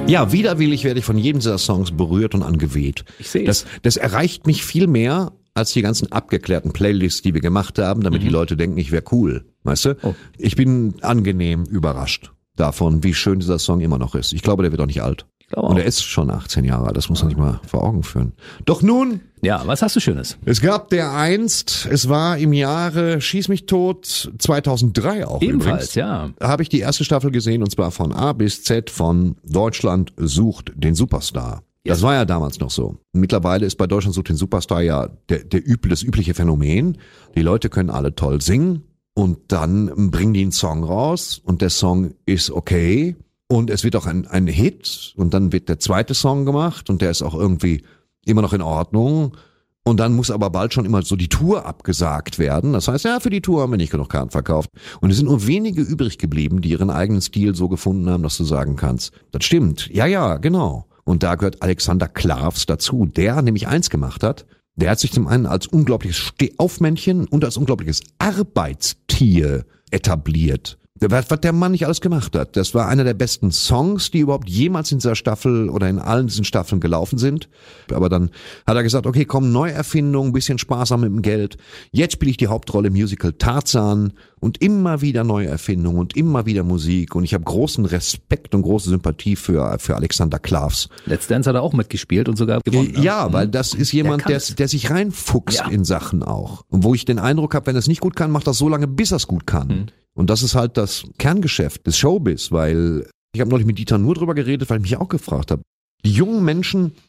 Ja, widerwillig werde ich von jedem dieser Songs berührt und angeweht. Ich sehe es. Das erreicht mich viel mehr als die ganzen abgeklärten Playlists, die wir gemacht haben, damit die Leute denken, ich wäre cool. Weißt du? Oh. Ich bin angenehm überrascht davon, wie schön dieser Song immer noch ist. Ich glaube, der wird auch nicht alt. Ich glaube auch. Und er ist schon 18 Jahre alt, das muss man sich mal vor Augen führen. Doch nun, Ja, was hast du Schönes? es gab es war im Jahre, schieß mich tot, 2003 auch Ebenfalls, übrigens. ja. Habe ich die erste Staffel gesehen, und zwar von A bis Z von Deutschland sucht den Superstar. Das war ja damals noch so. Mittlerweile ist bei Deutschland sucht den Superstar ja das übliche Phänomen. Die Leute können alle toll singen und dann bringen die einen Song raus und der Song ist okay und es wird auch ein Hit und dann wird der zweite Song gemacht und der ist auch irgendwie immer noch in Ordnung. Und dann muss aber bald schon immer so die Tour abgesagt werden. Das heißt, ja, für die Tour haben wir nicht genug Karten verkauft. Und es sind nur wenige übrig geblieben, die ihren eigenen Stil so gefunden haben, dass du sagen kannst, das stimmt. Ja, genau. Und da gehört Alexander Klavs dazu, der nämlich eins gemacht hat. Der hat sich zum einen als unglaubliches Stehaufmännchen und als unglaubliches Arbeitstier etabliert. Was der Mann nicht alles gemacht hat. Das war einer der besten Songs, die überhaupt jemals in dieser Staffel oder in allen diesen Staffeln gelaufen sind. Aber dann hat er gesagt, okay, komm, Neuerfindung, bisschen sparsam mit dem Geld. Jetzt spiele ich die Hauptrolle im Musical Tarzan und immer wieder Neuerfindung und immer wieder Musik. Und ich habe großen Respekt und große Sympathie für Alexander Klavs. Let's Dance hat er auch mitgespielt und sogar gewonnen. Ja, weil das ist jemand, der sich reinfuchst in Sachen auch. Und wo ich den Eindruck habe, wenn er es nicht gut kann, macht das so lange, bis er es gut kann. Und das ist halt das Kerngeschäft des Showbiz, weil ich habe neulich mit Dieter Nuhr drüber geredet, weil ich mich auch gefragt habe. Die jungen Menschen